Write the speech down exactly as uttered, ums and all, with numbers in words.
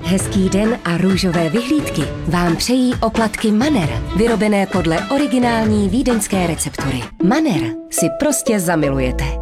Hezký den a růžové vyhlídky vám přejí oplatky Manner, vyrobené podle originální vídeňské receptury. Manner si prostě zamilujete.